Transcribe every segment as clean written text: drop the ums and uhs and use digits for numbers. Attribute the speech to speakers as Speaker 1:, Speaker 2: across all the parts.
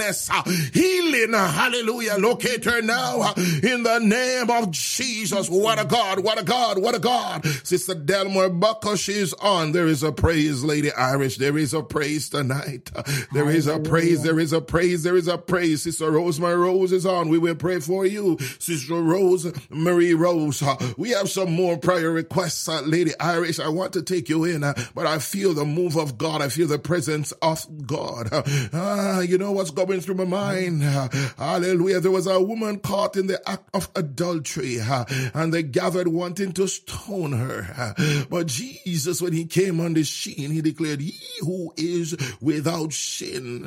Speaker 1: healing, hallelujah, locate her now in the name of Jesus. What a God, what a God, what a God. Sister Delmore Buckle, she's on. There is a praise, Lady Irish. There is a praise tonight. There is a praise, there is a praise, there is a praise. Sister Rosemary Rose is on. We will pray for you. Sister Rose Marie Rose. We have some more prayer requests, Lady Irish. I want to take you in, but I feel the move of God. I feel the presence of God. You know what's going through my mind? Hallelujah. There was a woman caught in the act of adultery, and they gathered wanting to stone her. But Jesus, when he came on the scene, he declared, "He who is without sin,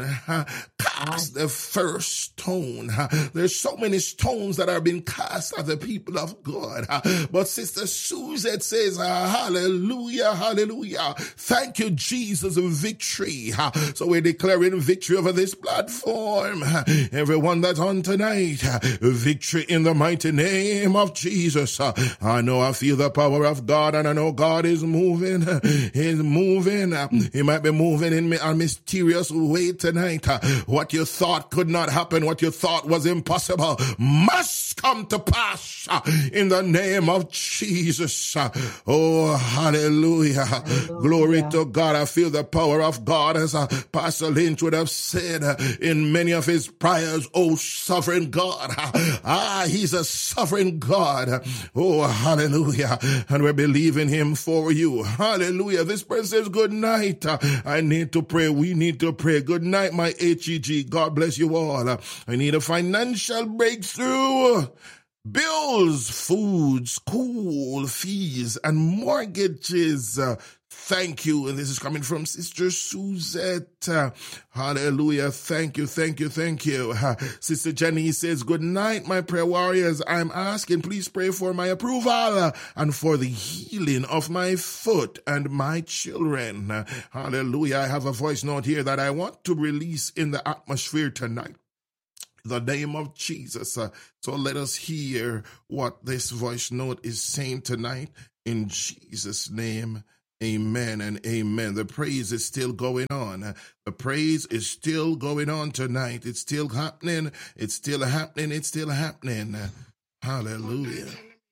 Speaker 1: cast the first stone." There's so many stones that are being cast at the people of God. But Sister Suzette says, hallelujah, hallelujah. Thank you, Jesus, victory. So we're declaring victory over this platform. Everyone that's on tonight, victory in the mighty name of Jesus. I know I feel the power of God, and I know God is moving. He's moving. He might be moving in a mysterious way tonight. What you thought could not happen, what you thought was impossible, must come to pass in the name of Jesus. Oh, hallelujah. Glory to God. I feel the power of God, as Pastor Lynch would have said in many of his prayers. Oh, sovereign God. He's a sovereign God. Oh, hallelujah. And we're believing him for you. Hallelujah. This person says, good night. I need to pray. We need to pray. Good night, my HEG. God bless you all. I need a financial breakthrough. Bills, food, school fees, and mortgages. Thank you. And this is coming from Sister Suzette. Hallelujah. Thank you, thank you, thank you. Sister Jenny says, good night, my prayer warriors. I'm asking, please pray for my approval and for the healing of my foot and my children. Hallelujah. I have a voice note here that I want to release in the atmosphere tonight. The name of Jesus. So let us hear what this voice note is saying tonight in Jesus' name. Amen and amen. The praise is still going on. The praise is still going on tonight. It's still happening. It's still happening. It's still happening. Hallelujah.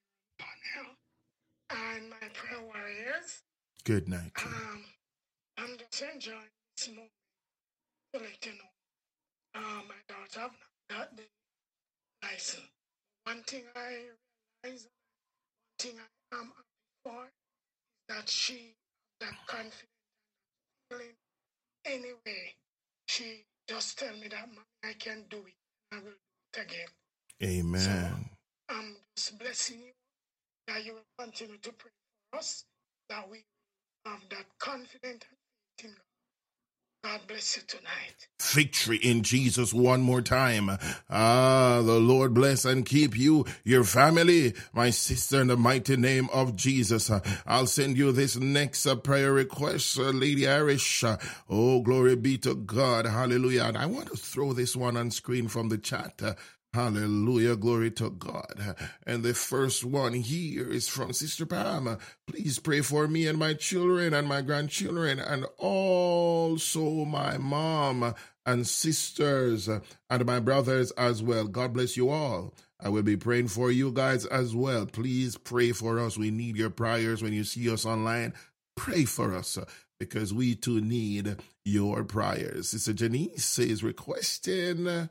Speaker 2: And my prayer warriors.
Speaker 1: Good night.
Speaker 2: I'm just enjoying this moment to let you know. My daughter have not got the license. One thing I realize, one thing I am happy for, that she, that confident feeling. Anyway, she just tell me that I can do it. I will do it again.
Speaker 1: Amen.
Speaker 2: So I'm just blessing you that you will continue to pray for us, that we have that confidence in God. God bless you tonight.
Speaker 1: Victory in Jesus one more time. The Lord bless and keep you, your family, my sister, in the mighty name of Jesus. I'll send you this next prayer request, Lady Irish. Oh, glory be to God. Hallelujah. And I want to throw this one on screen from the chat. Hallelujah. Glory to God. And the first one here is from Sister Pam. Please pray for me and my children and my grandchildren and also my mom and sisters and my brothers as well. God bless you all. I will be praying for you guys as well. Please pray for us. We need your prayers. When you see us online, pray for us because we too need your prayers. Sister Janice is requesting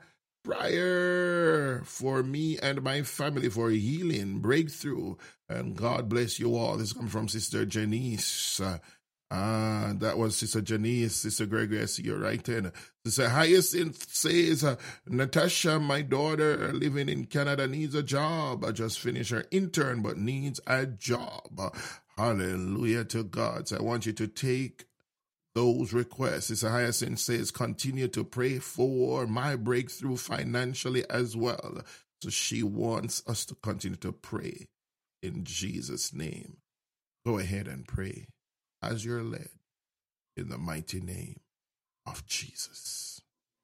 Speaker 1: prayer for me and my family for healing, breakthrough, and God bless you all. This comes from Sister Janice. That was Sister Janice. Sister Gregory, I see you right in. Sister Hyacinth says, Natasha, my daughter living in Canada, needs a job. I just finished her intern, but needs a job. Hallelujah to God. So I want you to take those requests. Sister Hyacinth says, continue to pray for my breakthrough financially as well. So she wants us to continue to pray in Jesus' name. Go ahead and pray as you're led in the mighty name of Jesus.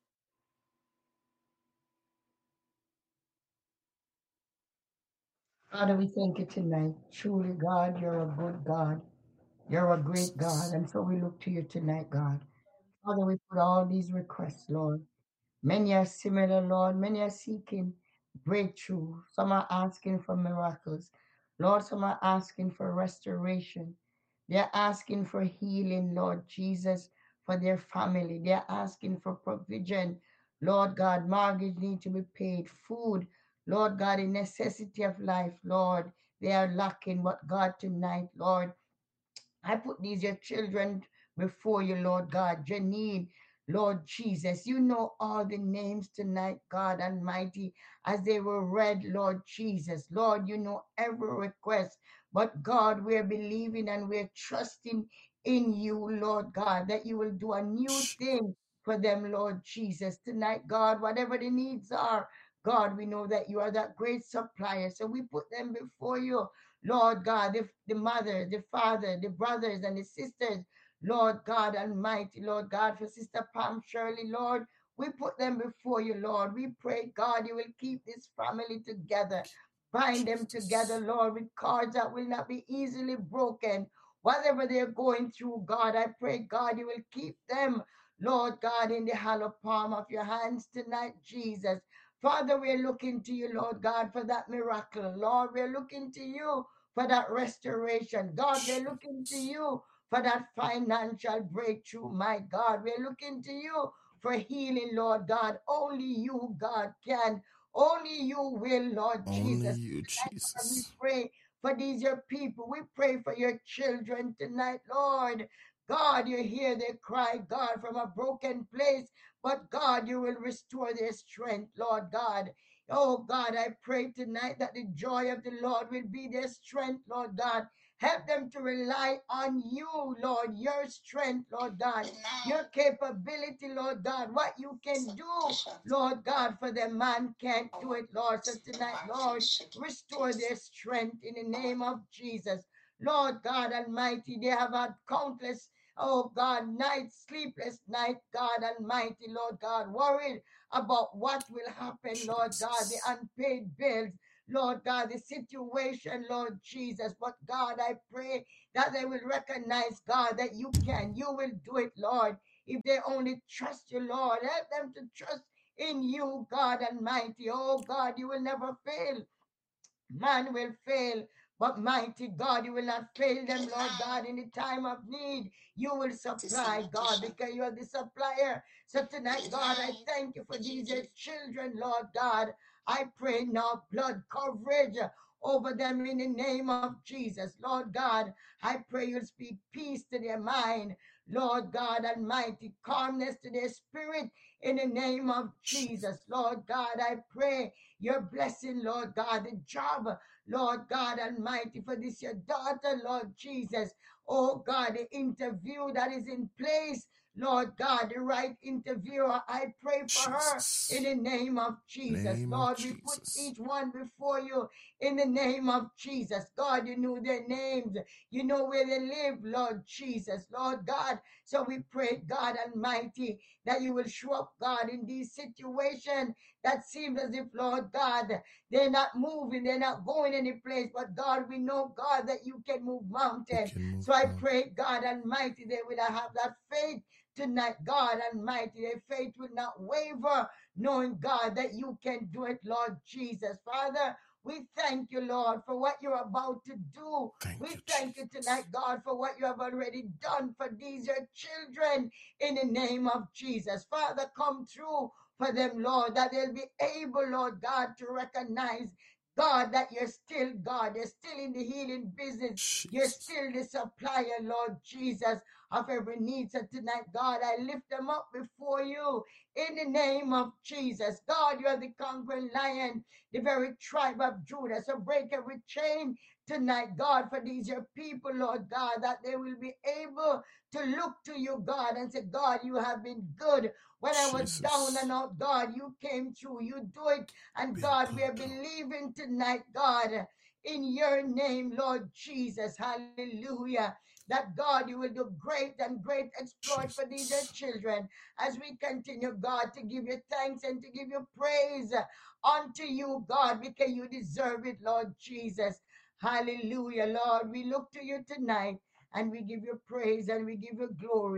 Speaker 3: Father, we thank you tonight. Truly, God, you're a good God. You're a great God. And so we look to you tonight, God. Father, we put all these requests, Lord. Many are similar, Lord. Many are seeking breakthrough. Some are asking for miracles. Lord, some are asking for restoration. They're asking for healing, Lord Jesus, for their family. They're asking for provision. Lord God, mortgage need to be paid. Food, Lord God, a necessity of life, Lord. They are lacking, but God, tonight, Lord, I put these your children before you, Lord God. Janine, Lord Jesus, you know all the names tonight, God Almighty, as they were read, Lord Jesus. Lord, you know every request. But God, we're believing and we're trusting in you, Lord God, that you will do a new thing for them, Lord Jesus. Tonight, God, whatever the needs are, God, we know that you are that great supplier. So we put them before you. Lord God, the mother, the father, the brothers and the sisters, Lord God Almighty, Lord God, for Sister Pam Shirley, Lord, we put them before you, Lord. We pray, God, you will keep this family together. Bind them together, Lord, with cords that will not be easily broken. Whatever they're going through, God, I pray, God, you will keep them, Lord God, in the hollow palm of your hands tonight, Jesus. Father, we're looking to you, Lord God, for that miracle. Lord, we're looking to you for that restoration. God, we're looking to you for that financial breakthrough. My God, we're looking to you for healing, Lord God. Only you, God, can. Only you will, Lord
Speaker 1: Only
Speaker 3: Jesus.
Speaker 1: you,
Speaker 3: Tonight, we
Speaker 1: Jesus.
Speaker 3: pray for these your people. We pray for your children tonight, Lord. God, you hear their cry, God, from a broken place. But God, you will restore their strength, Lord God. Oh God, I pray tonight that the joy of the Lord will be their strength, Lord God. Help them to rely on you, Lord, your strength, Lord God, your capability, Lord God, what you can do, Lord God, for the man can't do it, Lord. So tonight, Lord, restore their strength in the name of Jesus. Lord God Almighty, they have had countless, oh God, nights, sleepless night, God Almighty, Lord God, worried about what will happen, Lord God, the unpaid bills, Lord God, the situation, Lord Jesus. But God, I pray that they will recognize, God, that you can, you will do it, Lord. If they only trust you, Lord, help them to trust in you, God Almighty. Oh God, you will never fail. Man will fail, but mighty God, you will not fail them, Lord God, in the time of need. You will supply, God, because you are the supplier. So tonight, God, I thank you for these your children, Lord God. I pray now blood coverage over them in the name of Jesus. Lord God, I pray you'll speak peace to their mind. Lord God Almighty, calmness to their spirit in the name of Jesus. Lord God, I pray your blessing, Lord God, the job, Lord God Almighty, for this your daughter, Lord Jesus. Oh God, the interview that is in place, Lord God, the right interviewer. I pray for her in the name of Jesus. Lord, we put each one before you in the name of Jesus. God, you know their names. You know where they live, Lord Jesus. Lord God, so we pray, God Almighty, that you will show up, God, in these situations that seems as if, Lord God, they're not moving, they're not going any place. But God, we know, God, that you can move mountains. So I pray, God Almighty, they will have that faith tonight, God Almighty. Their faith will not waver, knowing, God, that you can do it, Lord Jesus. Father, we thank you, Lord, for what you're about to do. We thank you tonight, God, for what you have already done for these your children in the name of Jesus. Father, come through for them, Lord, that they'll be able, Lord God, to recognize, God, that you're still God. You're still in the healing business. You're still the supplier, Lord Jesus, of every need. So tonight, God, I lift them up before you in the name of Jesus. God, you are the conquering lion, the very tribe of Judah. So break every chain tonight, God, for these your people, Lord God, that they will be able to look to you, God, and say, God, you have been good. When I was down and out, God, you came through. You do it. And God, we are believing tonight, God, in your name, Lord Jesus. Hallelujah. That God, you will do great and great exploit for these your children as we continue, God, to give you thanks and to give you praise unto you, God, because you deserve it, Lord Jesus. Hallelujah, Lord. We look to you tonight and we give you praise and we give you glory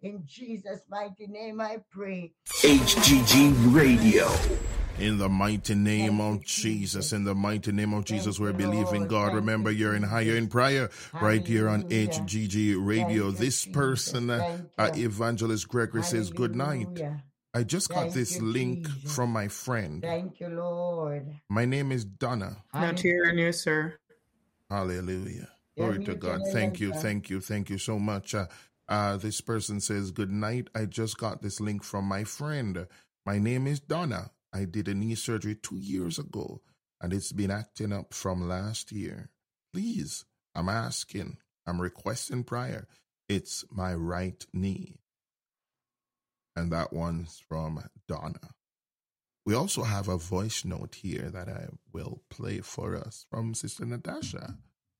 Speaker 3: In Jesus' mighty name I pray.
Speaker 4: HGG Radio.
Speaker 1: In the mighty name
Speaker 3: Thank you,
Speaker 1: of Jesus,
Speaker 3: Jesus.
Speaker 1: in the mighty name of Jesus,
Speaker 3: Thank
Speaker 1: we're
Speaker 3: you,
Speaker 1: believing
Speaker 3: Lord.
Speaker 1: God.
Speaker 3: Thank
Speaker 1: Remember,
Speaker 3: you,
Speaker 1: you're in higher
Speaker 3: Jesus.
Speaker 1: in prayer right here on
Speaker 3: Hallelujah.
Speaker 1: HGG Radio.
Speaker 3: Thank you,
Speaker 1: This
Speaker 3: Jesus.
Speaker 1: person,
Speaker 3: Thank you.
Speaker 1: Evangelist Gregory, says, good night.
Speaker 3: Hallelujah.
Speaker 1: I just got
Speaker 3: Thank
Speaker 1: this
Speaker 3: you,
Speaker 1: link
Speaker 3: Jesus.
Speaker 1: from my friend.
Speaker 3: Thank you, Lord.
Speaker 1: My name is Donna.
Speaker 5: Not hearing you, sir.
Speaker 1: Hallelujah.
Speaker 3: You're
Speaker 1: Glory to
Speaker 3: muted
Speaker 1: God.
Speaker 3: again,
Speaker 1: Thank you,
Speaker 3: sir.
Speaker 1: thank you, thank you so much. This person says, good night. I just got this link from my friend. My name is Donna. I did a knee surgery 2 years ago, and it's been acting up from last year. Please, I'm requesting prayer. It's my right knee. And that one's from Donna. We also have a voice note here that I will play for us from Sister Natasha.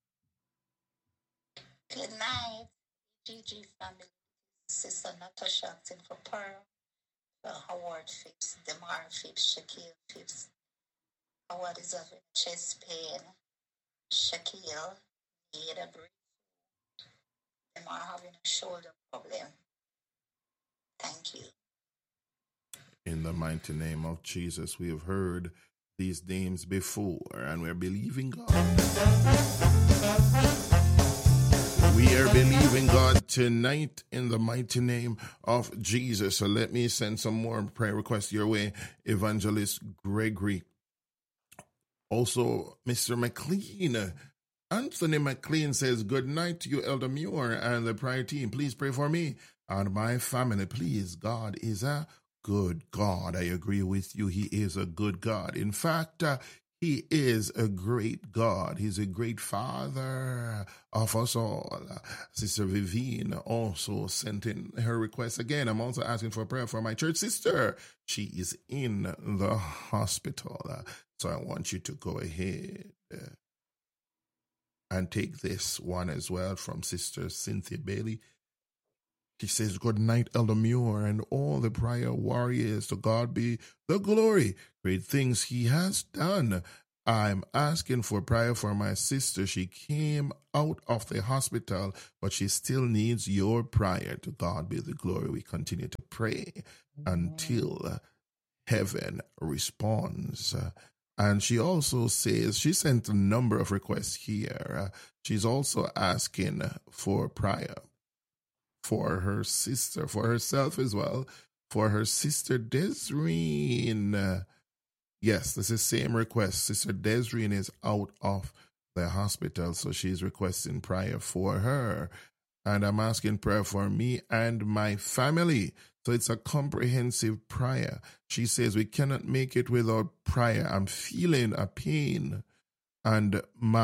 Speaker 6: Good night, GG family. Sister Natasha acting for prayer. Howard Phipps, Demar Phipps, Shaquille Phipps. Howard is having chest pain. Shaquille need a break. Demar having a shoulder problem. Thank you.
Speaker 1: In the mighty name of Jesus, we have heard these names before, and we're believing God. We are believing God tonight in the mighty name of Jesus. So let me send some more prayer requests your way, Evangelist Gregory. Also, Mr. McLean. Anthony McLean says, good night to you, Elder Muir and the prayer team. Please pray for me and my family. Please, God is a good God. I agree with you. He is a good God. In fact, he is a great God. He's a great Father of us all. Sister Vivine also sent in her request. Again, I'm also asking for prayer for my church sister. She is in the hospital. So I want you to go ahead and take this one as well from Sister Cynthia Bailey. She says, good night, Elder Muir, and all the prayer warriors. To God be the glory. Great things he has done. I'm asking for prayer for my sister. She came out of the hospital, but she still needs your prayer. To God be the glory. We continue to pray until heaven responds. And she also says, she sent a number of requests here. She's also asking for prayer for her sister, for herself as well, for her sister Desreen. Yes, this is the same request. Sister Desreen is out of the hospital, so she's requesting prayer for her. And I'm asking prayer for me and my family. So it's a comprehensive prayer. She says, we cannot make it without prayer. I'm feeling a pain and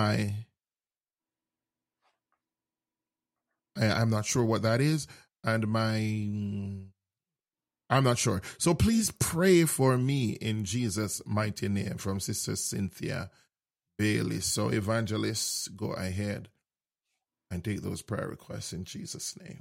Speaker 1: I'm not sure what that is. And I'm not sure. So please pray for me in Jesus' mighty name from Sister Cynthia Bailey. So evangelists, go ahead and take those prayer requests in Jesus' name.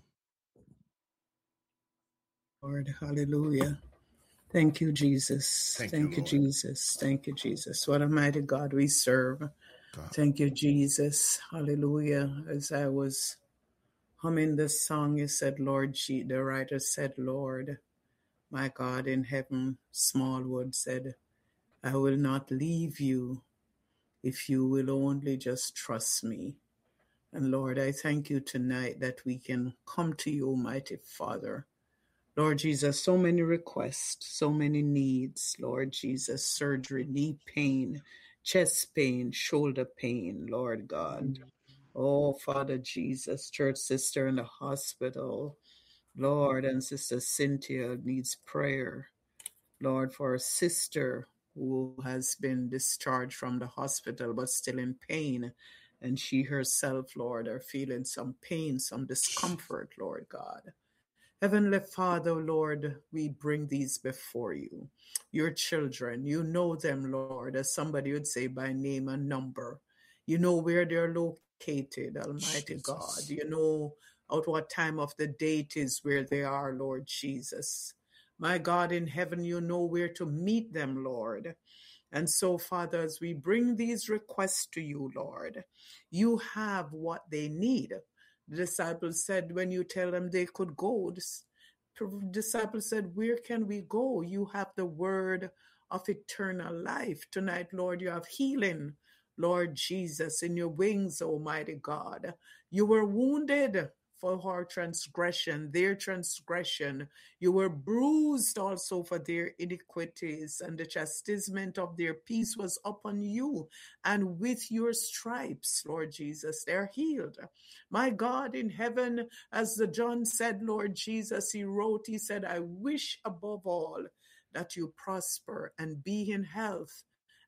Speaker 5: Lord, hallelujah. Thank you, Jesus. Thank you,
Speaker 1: Lord.
Speaker 5: Jesus. Thank you, Jesus. What a mighty God we serve.
Speaker 1: God.
Speaker 5: Thank you, Jesus. Hallelujah. As I was humming this song, you said, Lord, the writer said, Lord, my God in heaven, Smallwood said, I will not leave you if you will only just trust me. And Lord, I thank you tonight that we can come to you, mighty Father. Lord Jesus, so many requests, so many needs, Lord Jesus, surgery, knee pain, chest pain, shoulder pain, Lord God. Oh, Father Jesus, church sister in the hospital, Lord, and Sister Cynthia needs prayer. Lord, for a sister who has been discharged from the hospital but still in pain, and she herself, Lord, are feeling some pain, some discomfort, Lord God. Heavenly Father, Lord, we bring these before you. Your children, you know them, Lord, as somebody would say by name and number. You know where they're located, Almighty
Speaker 1: Jesus.
Speaker 5: God. You know at what time of the day it is where they are, Lord Jesus. My God in heaven, you know where to meet them, Lord. And so, Father, as we bring these requests to you, Lord, you have what they need. The disciples said when you tell them they could go, disciples said, where can we go? You have the word of eternal life. Tonight, Lord, you have healing, Lord Jesus, in your wings, Almighty God. You were wounded for our transgression, their transgression. You were bruised also for their iniquities, and the chastisement of their peace was upon you. And with your stripes, Lord Jesus, they're healed. My God in heaven, as the John said, Lord Jesus, he wrote, he said, I wish above all that you prosper and be in health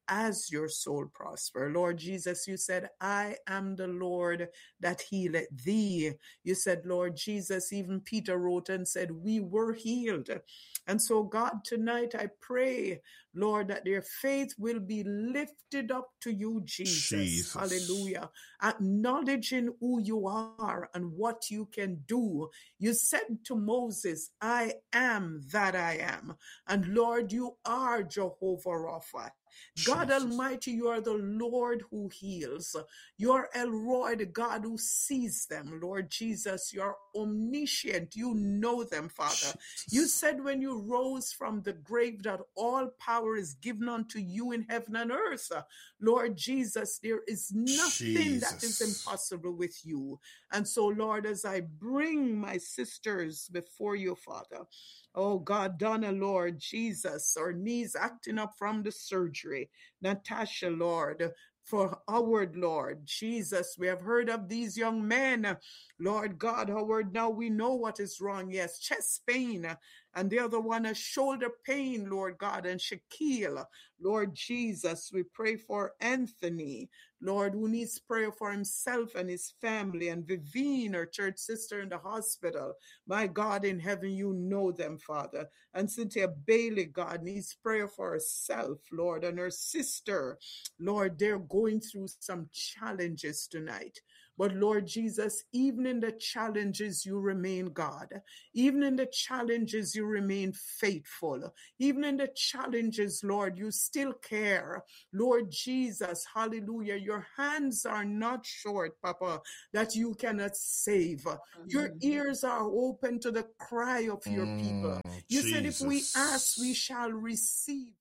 Speaker 5: as your soul prosper. Lord Jesus, you said, I am the Lord that healeth thee. You said, Lord Jesus, even Peter wrote and said, we were healed. And so, God, tonight I pray, Lord, that their faith will be lifted up to you, Jesus. Hallelujah. Acknowledging who you are and what you can do. You said to Moses, I am that I am. And Lord, you are Jehovah Rapha. God Almighty, you are the Lord who heals. You are El Roi, the God who sees them. Lord Jesus, you are omniscient. You know them, Father. You said when you rose from the grave that all power is given unto you in heaven and earth. Lord Jesus, there is nothing that is impossible with you. And so, Lord, as I bring my sisters before you, Father, oh God, Donna, Lord Jesus, her knees acting up from the surgery. Natasha, Lord, for Howard, Lord Jesus, we have heard of these young men. Lord God, Howard, now we know what is wrong. Yes, chest pain. And the other one, a shoulder pain, Lord God, and Shaquille. Lord Jesus, we pray for Anthony, Lord, who needs prayer for himself and his family, and Vivine, her church sister in the hospital. My God in heaven, you know them, Father. And Cynthia Bailey, God, needs prayer for herself, Lord, and her sister. Lord, they're going through some challenges tonight. But Lord Jesus, even in the challenges, you remain God. Even in the challenges, you remain faithful. Even in the challenges, Lord, you still care. Lord Jesus, hallelujah, your hands are not short, Papa, that you cannot save. Your ears are open to the cry of your people. You said if we ask, we shall receive.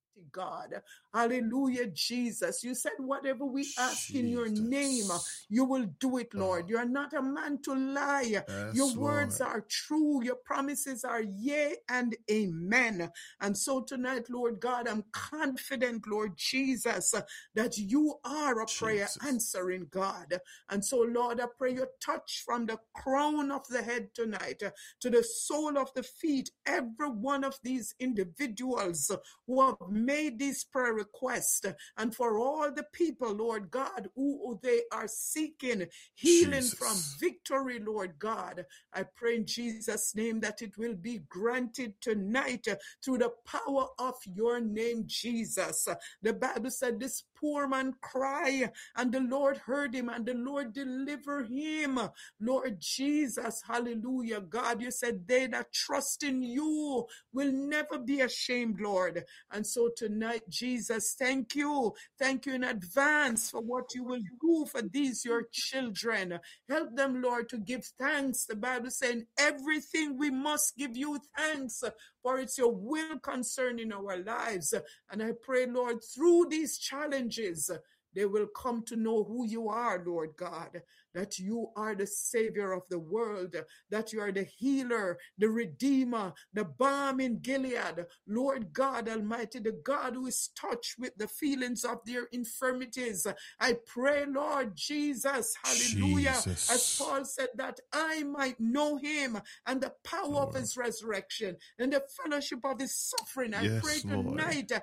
Speaker 5: God, hallelujah, Jesus. You said whatever we ask in your name, you will do it, Lord. You're not a man to lie. Your words are true. Your promises are yea and amen. And so tonight, Lord God, I'm confident, Lord Jesus, that you are a prayer answering God. And so, Lord, I pray you touch from the crown of the head tonight to the sole of the feet, every one of these individuals who have made this prayer request, and for all the people, Lord God, who they are seeking healing from, victory, Lord God. I pray in Jesus' name that it will be granted tonight through the power of your name, Jesus. The Bible said this poor man cried, and the Lord heard him, and the Lord delivered him. Lord Jesus, hallelujah. God, you said they that trust in you will never be ashamed, Lord. And so tonight, Jesus, thank you. Thank you in advance for what you will do for these, your children. Help them, Lord, to give thanks. The Bible saying everything we must give you thanks, for it's your will concerning our lives. And I pray, Lord, through these challenges, they will come to know who you are, Lord God, that you are the Savior of the world, that you are the healer, the Redeemer, the balm in Gilead, Lord God Almighty, the God who is touched with the feelings of their infirmities. I pray, Lord Jesus, hallelujah, as Paul said, that I might know him and the power of his resurrection and the fellowship of his suffering. I pray tonight,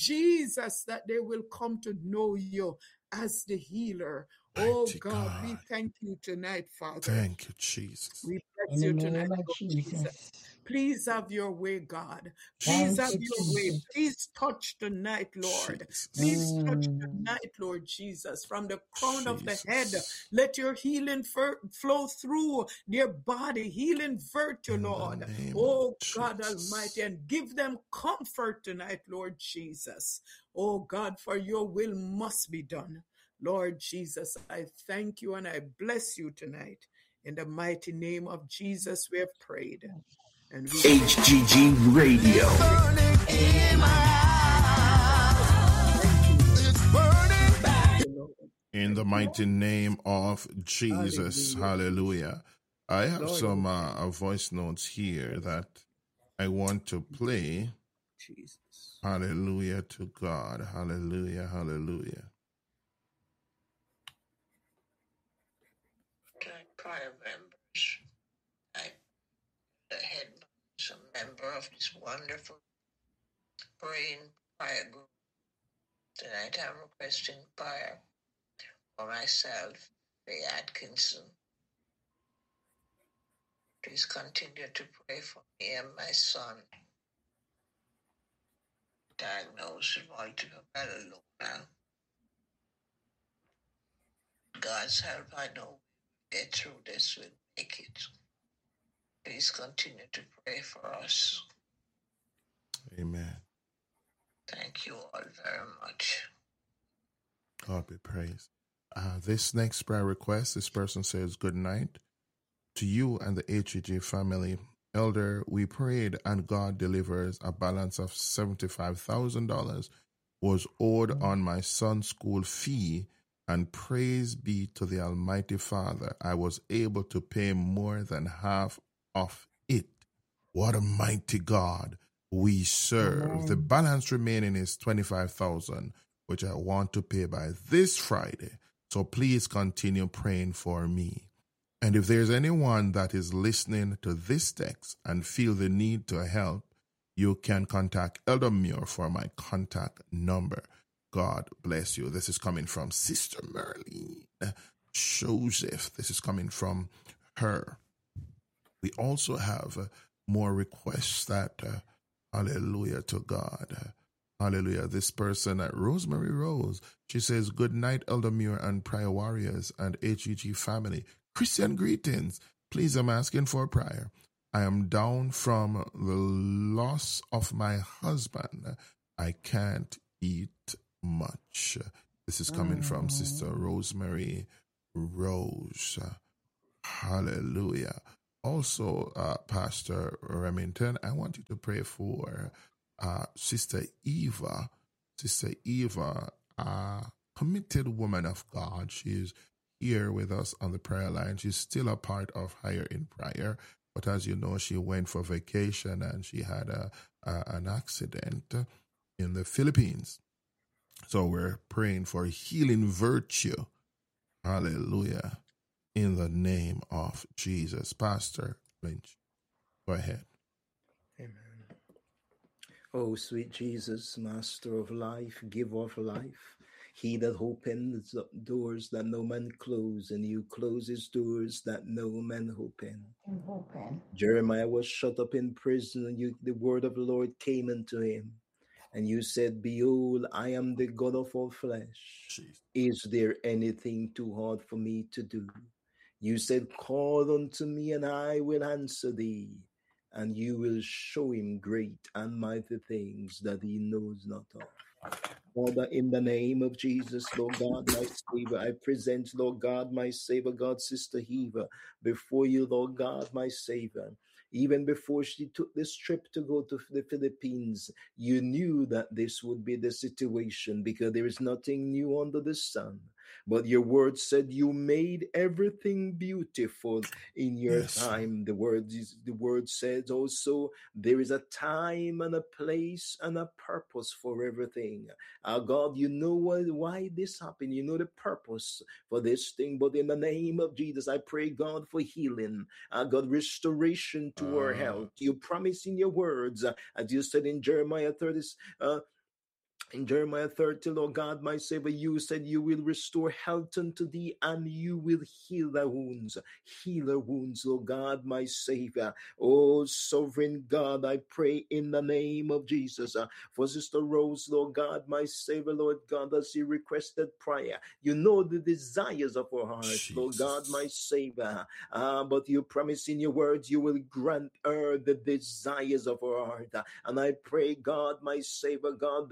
Speaker 5: Jesus, that they will come to know you as the healer. Oh God, we thank you tonight, Father.
Speaker 1: Thank you, Jesus.
Speaker 5: We bless you tonight, Lord Jesus. Please have your way, God. Please have your way. Please touch tonight, Lord. Please touch tonight, Lord Jesus. From the crown of the head, let your healing flow through their body, healing virtue, Lord. Oh God Almighty, and give them comfort tonight, Lord Jesus. Oh God, for your will must be done. Lord Jesus, I thank you and I bless you tonight. In the mighty name of Jesus, we have prayed. And we
Speaker 4: HGG Radio.
Speaker 1: In the mighty name of Jesus. Hallelujah. I have some voice notes here that I want to play.
Speaker 5: Jesus.
Speaker 1: Hallelujah to God. Hallelujah. Hallelujah.
Speaker 7: Prior members, the head a member of this wonderful praying prayer group. Tonight I'm requesting prayer for myself, Ray Atkinson. Please continue to pray for me and my son, diagnosed with multiple myeloma. God's help, I know we'll get through this, we'll make it. Please continue to pray for us.
Speaker 1: Amen.
Speaker 7: Thank you all very much.
Speaker 1: God be praised. This next prayer request, this person says, good night to you and the HGG family. Elder, we prayed and God delivers. A balance of $75,000 was owed on my son's school fee, and praise be to the Almighty Father, I was able to pay more than half of it. What a mighty God we serve. Amen. The balance remaining is $25,000, which I want to pay by this Friday. So please continue praying for me. And if there's anyone that is listening to this text and feel the need to help, you can contact Elder Muir for my contact number. God bless you. This is coming from Sister Merlene Joseph. This is coming from her. We also have more requests that, hallelujah to God. Hallelujah. This person at Rosemary Rose, she says, good night, Elder Muir and prayer warriors and HGG family. Christian greetings. Please, I'm asking for a prayer. I am down from the loss of my husband. I can't eat much. This is coming from Sister Rosemary Rose. Hallelujah. Also, Pastor Remington, I want you to pray for Sister Eva. Sister Eva, a committed woman of God. She's here with us on the prayer line. She's still a part of Higher in Prayer, but as you know, she went for vacation and she had an accident in the Philippines. So we're praying for healing virtue. Hallelujah. In the name of Jesus. Pastor Lynch, go ahead.
Speaker 8: Amen. Oh, sweet Jesus, Master of life, giver of life, he that opens doors that no man close, and you closes doors that no man open. Jeremiah was shut up in prison, and the word of the Lord came unto him. And you said, behold, I am the God of all flesh. Jesus. Is there anything too hard for me to do? You said, call unto me, and I will answer thee, and you will show him great and mighty things that he knows not of. Father, in the name of Jesus, Lord God, my Savior, I present, Lord God, my Savior, God, Sister Eva, before you, Lord God, my Savior. Even before she took this trip to go to the Philippines, you knew that this would be the situation, because there is nothing new under the sun. But your word said you made everything beautiful in your time. The word says also there is a time and a place and a purpose for everything. God, you know why this happened. You know the purpose for this thing. But in the name of Jesus, I pray, God, for healing. God, restoration to our health. You promise in your words, as you said in Jeremiah 30, in Jeremiah 30, Lord God, my Savior, you said you will restore health unto thee, and you will heal thy wounds. Heal our wounds, Lord God, my Savior. Oh, sovereign God, I pray in the name of Jesus for Sister Rose, Lord God, my Savior, Lord God, as she requested prayer. You know the desires of her heart, Jesus. Lord God, my Savior. But you promise in your words you will grant her the desires of her heart. And I pray, God, my Savior, God, that you will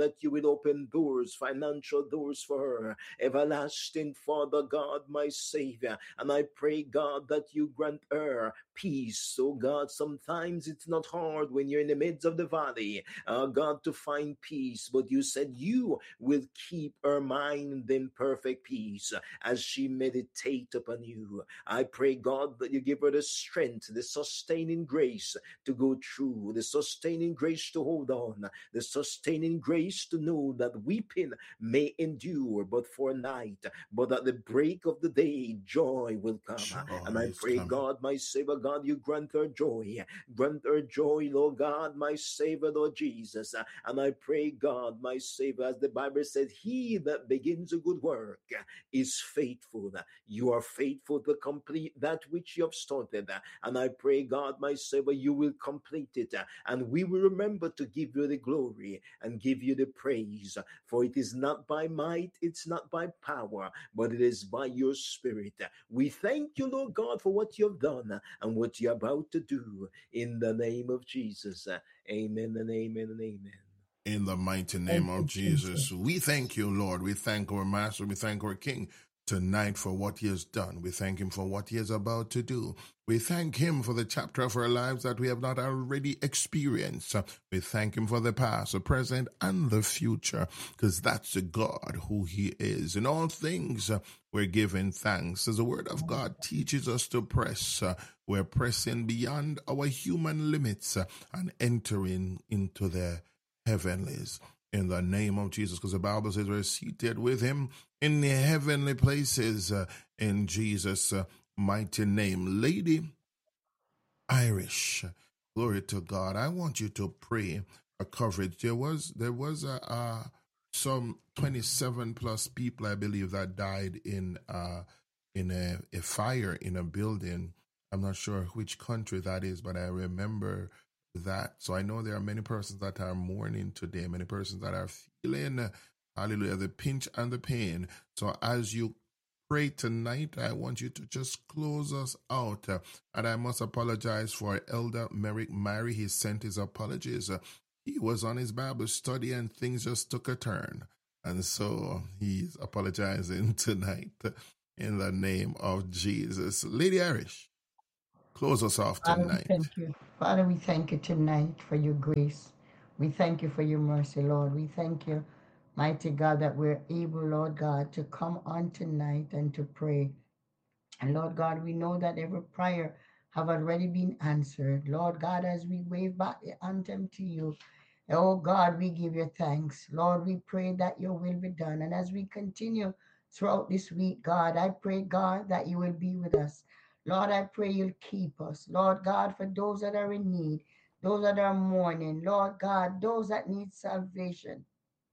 Speaker 8: open doors, financial doors for her. Everlasting Father God, my Savior. And I pray, God, that you grant her peace. Oh God, sometimes it's not hard when you're in the midst of the valley, God, to find peace. But you said you will keep her mind in perfect peace as she meditate upon you. I pray, God, that you give her the strength, the sustaining grace to go through, the sustaining grace to hold on, the sustaining grace to know that weeping may endure but for a night, but at the break of the day, joy will come.
Speaker 1: Joy
Speaker 8: And I
Speaker 1: is
Speaker 8: pray,
Speaker 1: coming.
Speaker 8: God, my Savior, God, you grant her joy. Grant her joy, Lord God, my Savior, Lord Jesus. And I pray, God, my Savior, as the Bible said, he that begins a good work is faithful. You are faithful to complete that which you have started. And I pray, God, my Savior, you will complete it. And we will remember to give you the glory and give you the praise. For it is not by might, it's not by power, but it is by your Spirit. We thank you, Lord God, for what you have done and what you're about to do. In the name of Jesus. Amen and amen and amen.
Speaker 1: In the mighty
Speaker 3: Thank
Speaker 1: name
Speaker 3: you,
Speaker 1: of
Speaker 3: Jesus.
Speaker 1: Jesus, we thank you, Lord. We thank our Master. We thank our King tonight for what he has done. We thank him for what he is about to do. We thank him for the chapter of our lives that we have not already experienced. We thank him for the past, the present, and the future, because that's the God who he is. In all things, we're giving thanks. As the word of God teaches us to press, we're pressing beyond our human limits and entering into the heavenlies in the name of Jesus, because the Bible says we're seated with him in the heavenly places in Jesus' mighty name. Lady Irish, glory to God. I want you to pray a coverage. There was some 27 plus people, I believe, that died in a fire in a building. I'm not sure which country that is, but I remember that. So I know there are many persons that are mourning today, many persons that are feeling, hallelujah, the pinch and the pain. So as you pray tonight, I want you to just close us out. And I must apologize for Elder Merrick Mary. He sent his apologies. He was on his Bible study and things just took a turn. And so he's apologizing tonight in the name of Jesus. Lady Irish, close us off
Speaker 3: Father, we
Speaker 1: tonight.
Speaker 3: thank you. Father, we thank you tonight for your grace. We thank you for your mercy, Lord. We thank you, mighty God, that we're able, Lord God, to come on tonight and to pray. And Lord God, we know that every prayer have already been answered. Lord God, as we wave back the anthem to you, oh God, we give you thanks. Lord, we pray that your will be done. And as we continue throughout this week, God, I pray, God, that you will be with us. Lord, I pray you'll keep us. Lord God, for those that are in need, those that are mourning, Lord God, those that need salvation.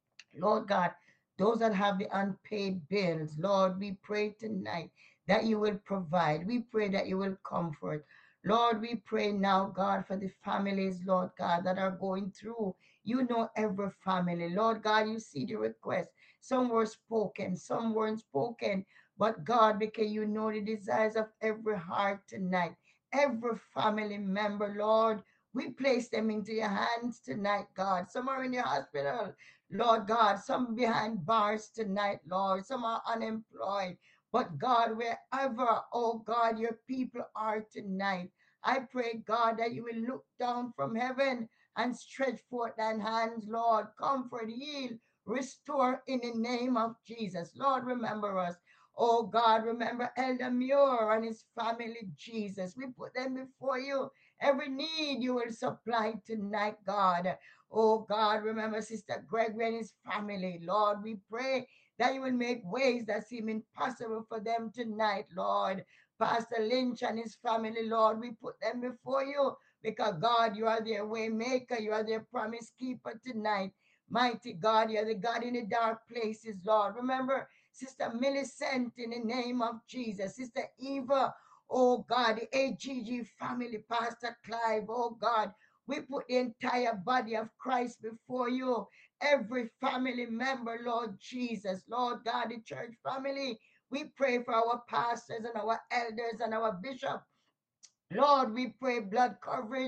Speaker 3: Lord God, those that have the unpaid bills, Lord, we pray tonight that you will provide. We pray that you will comfort. Lord, we pray now, God, for the families, Lord God, that are going through. You know every family. Lord God, you see the request. Some were spoken, some weren't spoken. But God, because you know the desires of every heart tonight, every family member, Lord, we place them into your hands tonight, God. Some are in your hospital. Lord God, some behind bars tonight, Lord. Some are unemployed. But God, wherever, oh God, your people are tonight, I pray, God, that you will look down from heaven and stretch forth thine hands, Lord. Comfort, heal, restore in the name of Jesus. Lord, remember us. Oh God, remember Elder Muir and his family, Jesus. We put them before you. Every need you will supply tonight, God. Oh God, remember Sister Gregory and his family. Lord, we pray that you will make ways that seem impossible for them tonight, Lord. Pastor Lynch and his family, Lord, we put them before you because God, you are their way maker. You are their promise keeper tonight. Mighty God, you are the God in the dark places, Lord. Remember Sister Millicent in the name of Jesus. Sister Eva, oh God, the AGG family, Pastor Clive, oh God, we put the entire body of Christ before you. Every family member, Lord Jesus, Lord God, the church family. We pray for our pastors and our elders and our bishop. Lord, we pray blood coverage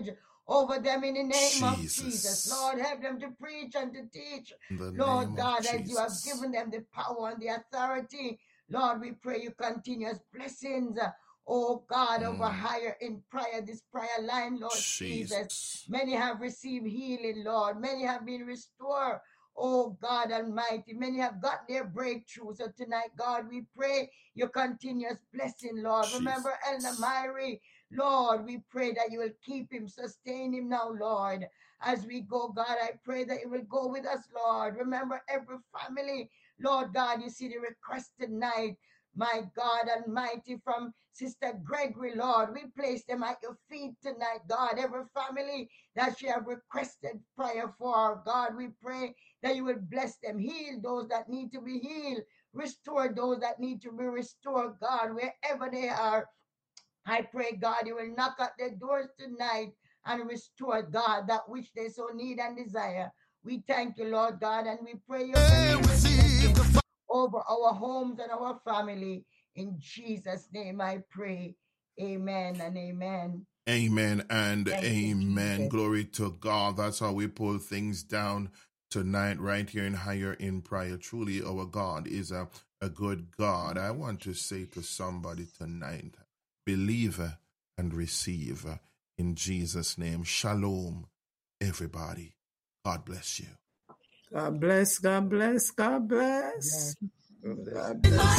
Speaker 3: over them in the name of
Speaker 1: Jesus.
Speaker 3: Jesus. Lord, help them to preach and to teach.
Speaker 1: In the
Speaker 3: Lord
Speaker 1: name
Speaker 3: God,
Speaker 1: of
Speaker 3: as you have
Speaker 1: Jesus.
Speaker 3: given them the power and the authority, Lord, we pray you continuous blessings, oh God, over higher in prayer, this prayer line, Lord Jesus.
Speaker 1: Jesus.
Speaker 3: Many have received healing, Lord. Many have been restored, oh God Almighty. Many have got their breakthrough. So tonight, God, we pray your continuous blessing, Lord. Remember Elder Myrie, Lord, we pray that you will keep him, sustain him now, Lord. As we go, God, I pray that you will go with us, Lord. Remember every family, Lord God, you see the request tonight, my God Almighty, from Sister Gregory, Lord. We place them at your feet tonight, God. Every family that she have requested prayer for, God, we pray that you will bless them, heal those that need to be healed, restore those that need to be restored, God, wherever they are. I pray, God, you will knock at their doors tonight and restore, God, that which they so need and desire. We thank you, Lord God, and we pray your blessing over our homes and our family. In Jesus' name I pray. Amen and amen.
Speaker 1: Amen and
Speaker 3: Thank you,
Speaker 1: amen.
Speaker 3: Jesus.
Speaker 1: Glory to God. That's how we pull things down tonight, right here in Higher in Prayer. Truly, our God is a good God. I want to say to somebody tonight, believe and receive in Jesus' name. Shalom, everybody. God bless you.
Speaker 5: God bless, God bless, God bless.
Speaker 3: Yes.
Speaker 5: God bless.